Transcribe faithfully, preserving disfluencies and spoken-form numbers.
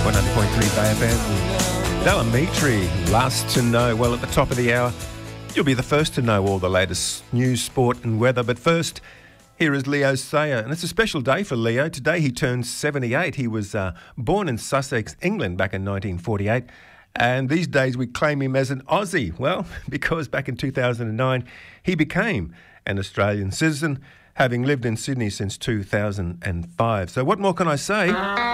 one hundred point three Bay F M. Delamitri, last to know. Well, at the top of the hour, you'll be the first to know all the latest news, sport and weather. But first, here is Leo Sayer. And it's a special day for Leo. Today he turns seventy-eight. He was uh, born in Sussex, England, back in nineteen forty-eight. And these days we claim him as an Aussie. Well, because back in two thousand nine, he became an Australian citizen, having lived in Sydney since two thousand five. So what more can I say?